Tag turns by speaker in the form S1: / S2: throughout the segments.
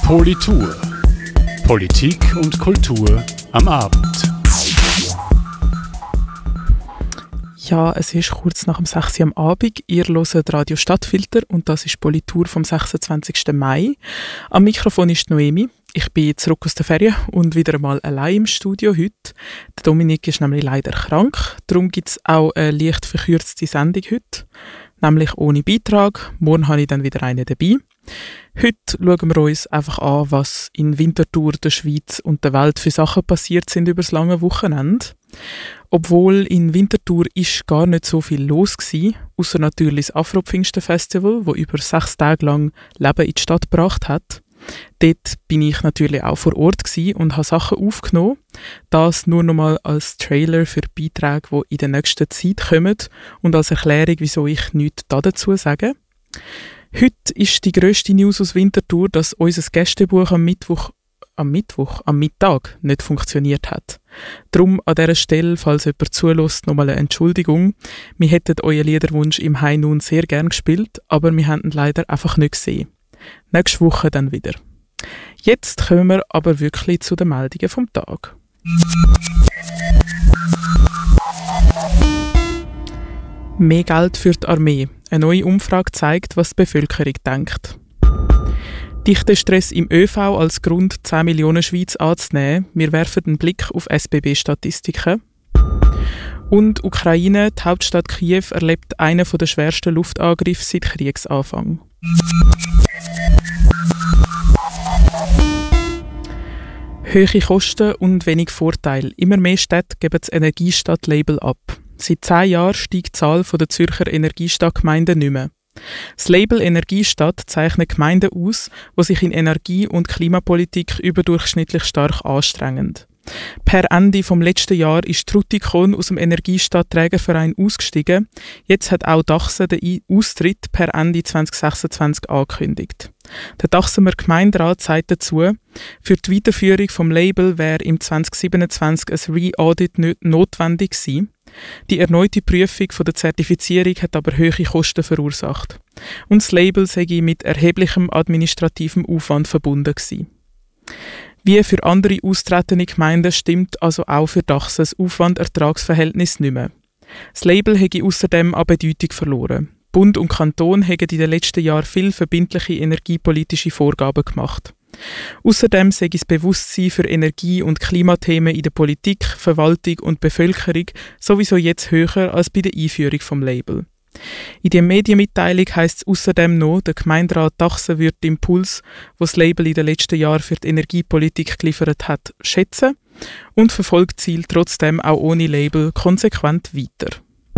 S1: Politur. Politik und Kultur am Abend.
S2: Ja, es ist kurz nach dem 6 Uhr am Abend. Ihr hört Radio Stadtfilter und das ist Politur vom 26. Mai. Am Mikrofon ist Noemi. Ich bin zurück aus der Ferien und wieder einmal allein im Studio heute. Der Dominik ist nämlich leider krank. Darum gibt es auch eine leicht verkürzte Sendung heute, nämlich ohne Beitrag. Morgen habe ich dann wieder einen dabei. Heute schauen wir uns einfach an, was in Winterthur, der Schweiz und der Welt für Sachen passiert sind über das lange Wochenende. Obwohl in Winterthur ist gar nicht so viel los gsi, ausser natürlich das Afro-Pfingsten-Festival, das über 6 Tage lang Leben in die Stadt gebracht hat. Dort bin ich natürlich auch vor Ort gsi und habe Sachen aufgenommen. Das nur nochmal als Trailer für Beiträge, die in der nächsten Zeit kommen und als Erklärung, wieso ich nichts dazu sage. Heute ist die grösste News aus Winterthur, dass unser Gästebuch am Mittag nicht funktioniert hat. Darum an dieser Stelle, falls jemand zulässt, nochmal eine Entschuldigung. Wir hätten euren Liederwunsch im High Noon sehr gern gespielt, aber wir haben ihn leider einfach nicht gesehen. Nächste Woche dann wieder. Jetzt kommen wir aber wirklich zu den Meldungen vom Tag. Mehr Geld für die Armee. Eine neue Umfrage zeigt, was die Bevölkerung denkt. Dichtestress im ÖV als Grund, 10 Millionen Schweiz anzunehmen. Wir werfen einen Blick auf SBB-Statistiken. Und Ukraine, die Hauptstadt Kiew, erlebt einen der schwersten Luftangriffe seit Kriegsanfang. Hohe Kosten und wenig Vorteil. Immer mehr Städte geben das Energiestadt-Label ab. Seit 10 Jahren steigt die Zahl der Zürcher Energiestadtgemeinden nicht mehr. Das Label Energiestadt zeichnet Gemeinden aus, die sich in Energie- und Klimapolitik überdurchschnittlich stark anstrengen. Per Ende vom letzten Jahr ist Trutikon aus dem Energiestadtträgerverein ausgestiegen. Jetzt hat auch Dachsen den Austritt per Ende 2026 angekündigt. Der Dachsener Gemeinderat sagt dazu, für die Weiterführung vom Label wäre im 2027 ein Re-Audit notwendig gewesen. Die erneute Prüfung der Zertifizierung hat aber hohe Kosten verursacht. Und das Label sei mit erheblichem administrativem Aufwand verbunden gewesen. Wie für andere austretende Gemeinden stimmt also auch für Dachsen das Aufwand-Ertragsverhältnis nicht mehr. Das Label hätte außerdem an Bedeutung verloren. Bund und Kanton haben in den letzten Jahren viele verbindliche energiepolitische Vorgaben gemacht. Außerdem sei das Bewusstsein für Energie- und Klimathemen in der Politik, Verwaltung und Bevölkerung sowieso jetzt höher als bei der Einführung vom Label. In der Medienmitteilung heisst es außerdem noch, der Gemeinderat Dachsen wird den Impuls, den das Label in den letzten Jahren für die Energiepolitik geliefert hat, schätzen und verfolgt das Ziel trotzdem auch ohne Label konsequent weiter.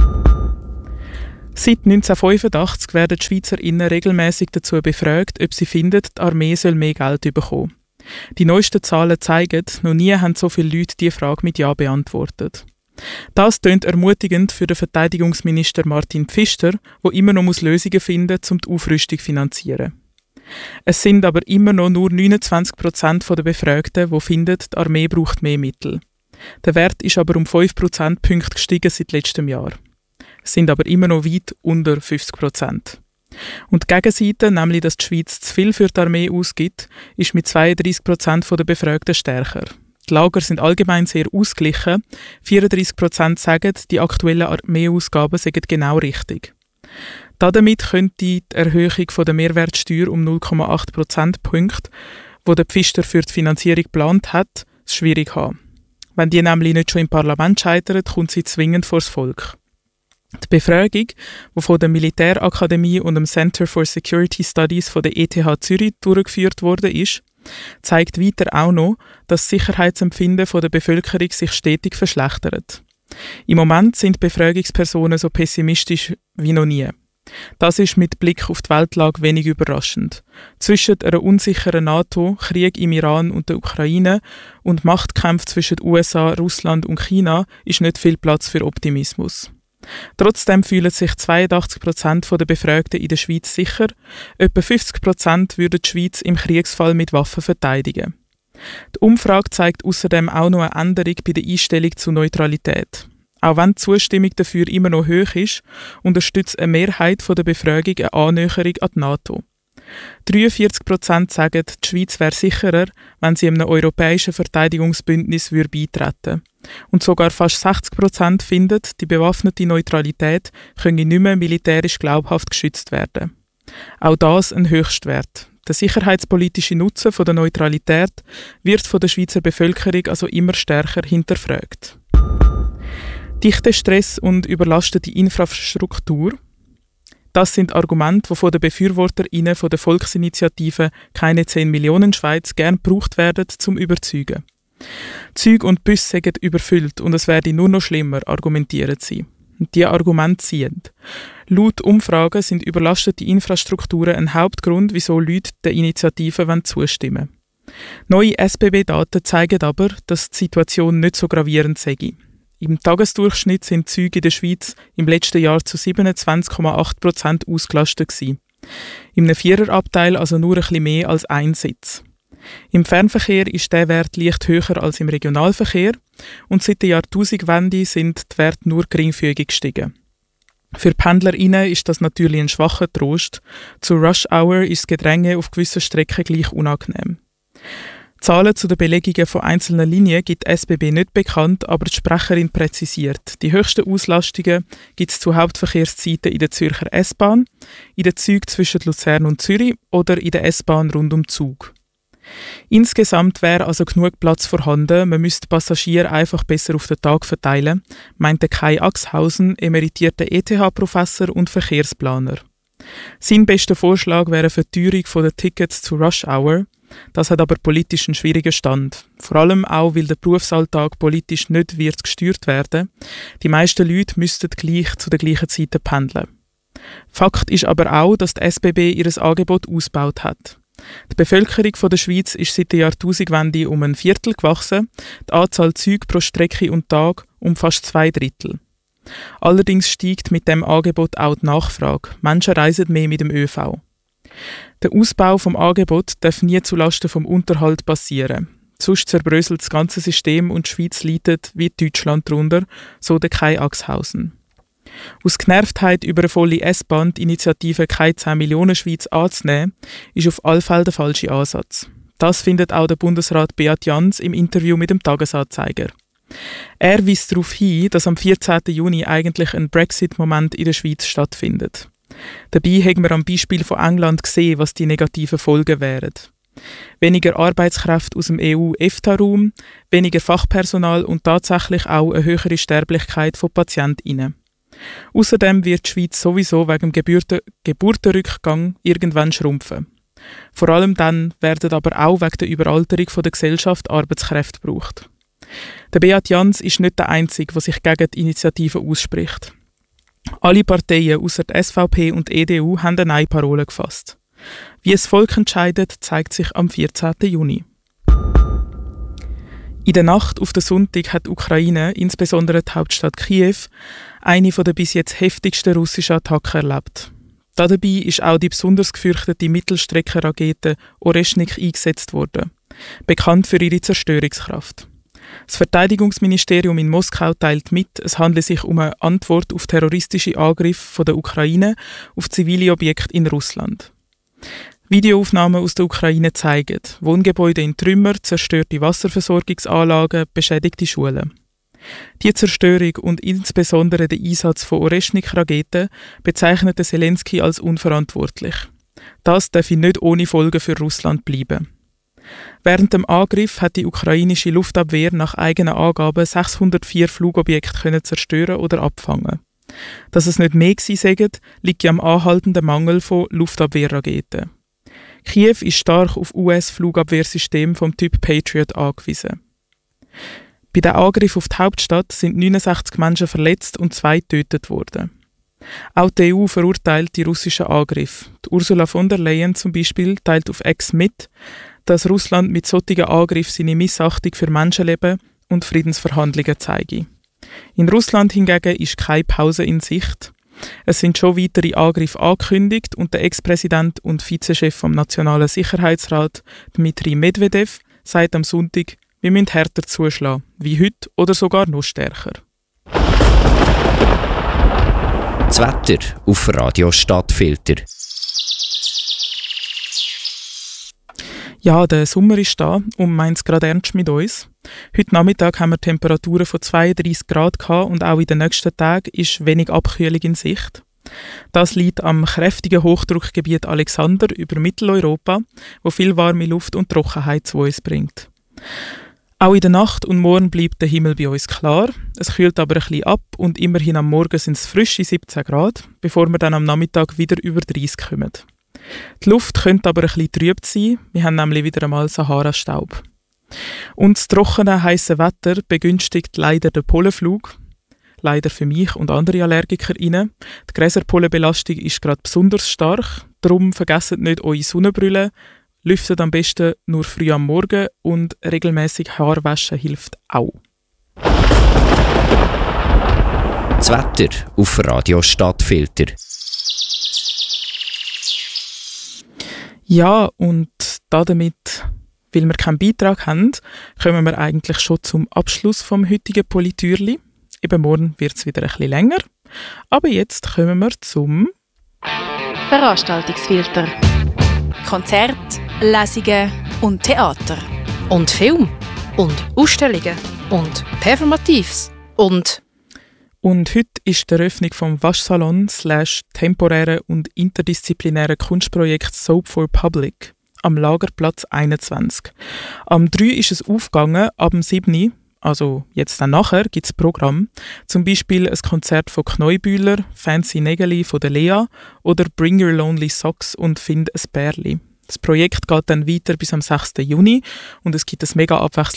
S2: Seit 1985 werden die SchweizerInnen regelmäßig dazu befragt, ob sie finden, die Armee soll mehr Geld bekommen. Die neuesten Zahlen zeigen, noch nie haben so viele Leute diese Frage mit Ja beantwortet. Das tönt ermutigend für den Verteidigungsminister Martin Pfister, der immer noch Lösungen finden muss, um die Aufrüstung zu finanzieren. Es sind aber immer noch nur 29% der Befragten, die finden, die Armee braucht mehr Mittel. Der Wert ist aber um 5 Prozentpunkte gestiegen seit letztem Jahr. Es sind aber immer noch weit unter 50%. Und die Gegenseite, nämlich dass die Schweiz zu viel für die Armee ausgibt, ist mit 32% der Befragten stärker. Die Lager sind allgemein sehr ausgeglichen. 34% sagen, die aktuellen Armeeausgaben seien genau richtig. Damit könnte die Erhöhung der Mehrwertsteuer um 0,8 Prozentpunkte, die der Pfister für die Finanzierung geplant hat, es schwierig haben. Wenn die nämlich nicht schon im Parlament scheitert, kommt sie zwingend vors Volk. Die Befragung, die von der Militärakademie und dem Center for Security Studies von der ETH Zürich durchgeführt wurde, zeigt weiter auch noch, dass das Sicherheitsempfinden der Bevölkerung sich stetig verschlechtert. Im Moment sind Befragungspersonen so pessimistisch wie noch nie. Das ist mit Blick auf die Weltlage wenig überraschend. Zwischen einer unsicheren NATO, Krieg im Iran und der Ukraine und Machtkämpfen zwischen USA, Russland und China ist nicht viel Platz für Optimismus. Trotzdem fühlen sich 82% der Befragten in der Schweiz sicher, etwa 50% würden die Schweiz im Kriegsfall mit Waffen verteidigen. Die Umfrage zeigt außerdem auch noch eine Änderung bei der Einstellung zur Neutralität. Auch wenn die Zustimmung dafür immer noch hoch ist, unterstützt eine Mehrheit der Befragung eine Annäherung an die NATO. 43% sagen, die Schweiz wäre sicherer, wenn sie einem europäischen Verteidigungsbündnis beitreten würde. Und sogar fast 60% finden, die bewaffnete Neutralität könne nicht mehr militärisch glaubhaft geschützt werden. Auch das ein Höchstwert. Der sicherheitspolitische Nutzen von der Neutralität wird von der Schweizer Bevölkerung also immer stärker hinterfragt. Dichter Stress und überlastete Infrastruktur. Das sind Argumente, die von den BefürworterInnen von der Volksinitiative «Keine 10 Millionen Schweiz» gern gebraucht werden, zum Überzeugen. Züge und Busse seien überfüllt und es werde nur noch schlimmer, argumentieren sie. Und diese Argumente ziehen. Laut Umfragen sind überlastete Infrastrukturen ein Hauptgrund, wieso Leute der Initiative zustimmen wollen. Neue SBB-Daten zeigen aber, dass die Situation nicht so gravierend sei. Im Tagesdurchschnitt sind Züge in der Schweiz im letzten Jahr zu 27,8% ausgelastet gewesen. Im Viererabteil also nur ein bisschen mehr als ein Sitz. Im Fernverkehr ist der Wert leicht höher als im Regionalverkehr und seit der Jahrtausendwende sind die Werte nur geringfügig gestiegen. Für PendlerInnen ist das natürlich ein schwacher Trost. Zur Rush-Hour ist das Gedränge auf gewissen Strecken gleich unangenehm. Zahlen zu den Belegungen von einzelnen Linien gibt die SBB nicht bekannt, aber die Sprecherin präzisiert. Die höchsten Auslastungen gibt es zu Hauptverkehrszeiten in der Zürcher S-Bahn, in den Zügen zwischen Luzern und Zürich oder in der S-Bahn rund um Zug. Insgesamt wäre also genug Platz vorhanden, man müsste Passagiere einfach besser auf den Tag verteilen, meinte Kai Axhausen, emeritierter ETH-Professor und Verkehrsplaner. Sein bester Vorschlag wäre eine Verteuerung der Tickets zu Rush Hour. Das hat aber politisch einen schwierigen Stand. Vor allem auch, weil der Berufsalltag politisch nicht wird gesteuert werden. Die meisten Leute müssten gleich zu den gleichen Zeiten pendeln. Fakt ist aber auch, dass die SBB ihr Angebot ausgebaut hat. Die Bevölkerung der Schweiz ist seit der Jahrtausendwende um ein Viertel gewachsen, die Anzahl Züge pro Strecke und Tag um fast 2/3. Allerdings steigt mit dem Angebot auch die Nachfrage. Menschen reisen mehr mit dem ÖV. Der Ausbau vom Angebot darf nie zulasten vom Unterhalt passieren. Sonst zerbröselt das ganze System und die Schweiz leidet wie Deutschland darunter, so der Kai Axhausen. Aus Genervtheit über eine volle S-Bahn die Initiative «Keine 10 Millionen Schweiz» anzunehmen, ist auf alle Fälle der falsche Ansatz. Das findet auch der Bundesrat Beat Jans im Interview mit dem Tagesanzeiger. Er weist darauf hin, dass am 14. Juni eigentlich ein Brexit-Moment in der Schweiz stattfindet. Dabei haben wir am Beispiel von England gesehen, was die negativen Folgen wären. Weniger Arbeitskräfte aus dem EU-EFTA-Raum, weniger Fachpersonal und tatsächlich auch eine höhere Sterblichkeit von PatientInnen. Außerdem wird die Schweiz sowieso wegen dem Geburtenrückgang irgendwann schrumpfen. Vor allem dann werden aber auch wegen der Überalterung der Gesellschaft Arbeitskräfte gebraucht. Der Beat Jans ist nicht der Einzige, der sich gegen die Initiative ausspricht. Alle Parteien ausser der SVP und EDU haben eine Nein-Parole gefasst. Wie das Volk entscheidet, zeigt sich am 14. Juni. In der Nacht auf den Sonntag hat die Ukraine, insbesondere die Hauptstadt Kiew, eine der bis jetzt heftigsten russischen Attacken erlebt. Dabei ist auch die besonders gefürchtete Mittelstreckenrakete Oreschnik eingesetzt worden, bekannt für ihre Zerstörungskraft. Das Verteidigungsministerium in Moskau teilt mit, es handle sich um eine Antwort auf terroristische Angriffe der Ukraine auf zivile Objekte in Russland. Videoaufnahmen aus der Ukraine zeigen Wohngebäude in Trümmer, zerstörte Wasserversorgungsanlagen, beschädigte Schulen. Die Zerstörung und insbesondere der Einsatz von Oreschnik-Raketen bezeichnete Zelensky als unverantwortlich. Das darf nicht ohne Folgen für Russland bleiben. Während dem Angriff hat die ukrainische Luftabwehr nach eigenen Angaben 604 Flugobjekte zerstören oder abfangen. Dass es nicht mehr gewesen sei, liegt am anhaltenden Mangel von Luftabwehrraketen. Kiew ist stark auf US-Flugabwehrsysteme vom Typ Patriot angewiesen. Bei dem Angriff auf die Hauptstadt sind 69 Menschen verletzt und 2 getötet worden. Auch die EU verurteilt die russischen Angriffe. Die Ursula von der Leyen zum Beispiel teilt auf X mit, dass Russland mit solchen Angriffen seine Missachtung für Menschenleben und Friedensverhandlungen zeige. In Russland hingegen ist keine Pause in Sicht. Es sind schon weitere Angriffe angekündigt und der Ex-Präsident und Vizechef vom Nationalen Sicherheitsrat, Dmitri Medvedev, sagt am Sonntag, wir müssen härter zuschlagen, wie heute oder sogar noch stärker.
S3: Das Wetter auf Radio Stadtfilter.
S2: Ja, der Sommer ist da und meint es gerade ernst mit uns. Heute Nachmittag haben wir Temperaturen von 32 Grad gehabt und auch in den nächsten Tagen ist wenig Abkühlung in Sicht. Das liegt am kräftigen Hochdruckgebiet Alexander über Mitteleuropa, wo viel warme Luft und Trockenheit zu uns bringt. Auch in der Nacht und morgen bleibt der Himmel bei uns klar. Es kühlt aber ein bisschen ab und immerhin am Morgen sind es frische 17 Grad, bevor wir dann am Nachmittag wieder über 30 kommen. Die Luft könnte aber ein bisschen trüb sein, wir haben nämlich wieder einmal Sahara-Staub. Und das trockene, heisse Wetter begünstigt leider den Pollenflug. Leider für mich und andere AllergikerInnen. Die Gräserpollenbelastung ist gerade besonders stark, darum vergesst nicht eure Sonnenbrille, lüftet am besten nur früh am Morgen und regelmäßig Haarwaschen hilft auch.
S3: Das Wetter auf Radio Stadtfilter.
S2: Ja, und damit, weil wir keinen Beitrag haben, kommen wir eigentlich schon zum Abschluss vom heutigen Politürli. Eben morgen wird es wieder ein bisschen länger. Aber jetzt kommen wir zum
S4: Veranstaltungsfilter. Konzert, Lesungen und Theater.
S5: Und Film. Und Ausstellungen. Und Performatives. Und
S2: heute ist die Eröffnung vom Waschsalon / temporären und interdisziplinären Kunstprojekt Soap for Public am Lagerplatz 21. Am 3 ist es aufgegangen, ab dem 7. Also jetzt dann nachher gibt es Programm, zum Beispiel ein Konzert von Kneubühler, Fancy Nägeli von der Lea oder Bring Your Lonely Socks und Find ein Bärli. Das Projekt geht dann weiter bis am 6. Juni und es gibt ein mega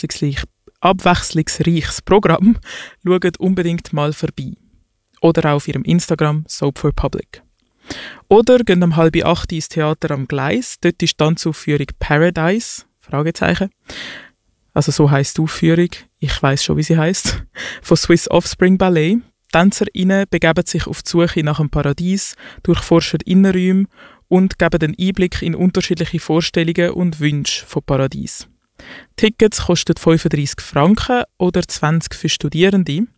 S2: abwechslungsreiches Programm. Schaut unbedingt mal vorbei. Oder auch auf ihrem Instagram Soap for Public. Oder geht um 7:30 ins Theater am Gleis. Dort ist die Tanzaufführung Paradise, Fragezeichen. Also so heisst die Aufführung, ich weiss schon, wie sie heisst, von Swiss Offspring Ballet. TänzerInnen begeben sich auf die Suche nach dem Paradies, durchforschen Innenräume und geben einen Einblick in unterschiedliche Vorstellungen und Wünsche von Paradies. Tickets kosten 35 Franken oder 20 für Studierende.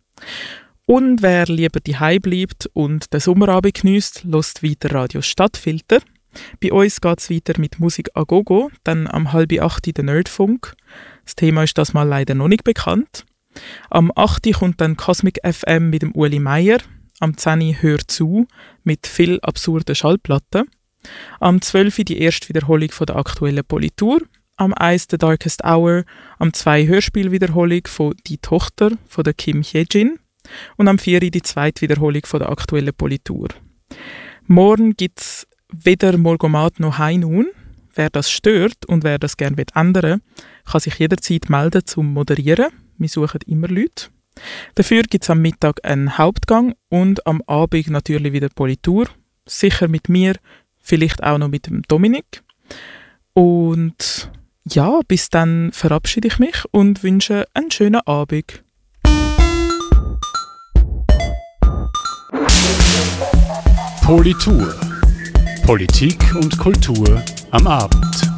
S2: Und wer lieber daheim bleibt und den Sommerabend geniesst, hört weiter Radio Stadtfilter. Bei uns geht es weiter mit Musik a Gogo, dann am 7:30 der Nerdfunk. Das Thema ist das mal leider noch nicht bekannt. Am 8. kommt dann Cosmic FM mit dem Uli Meier. Am 10. Hör zu mit viel absurden Schallplatten. Am 12. die erste Wiederholung von der aktuellen Politur. Am 1. The Darkest Hour. Am 2. Hörspielwiederholung von Die Tochter von der Kim Hye-jin. Und am 4. die zweite Wiederholung von der aktuellen Politur. Morgen gibt es weder Morgomat noch High Noon. Wer das stört und wer das gerne ändern will, kann sich jederzeit melden zum Moderieren. Wir suchen immer Leute. Dafür gibt es am Mittag einen Hauptgang und am Abend natürlich wieder Politur. Sicher mit mir, vielleicht auch noch mit dem Dominik. Und ja, bis dann verabschiede ich mich und wünsche einen schönen Abend.
S1: Politur. Politik und Kultur am Abend.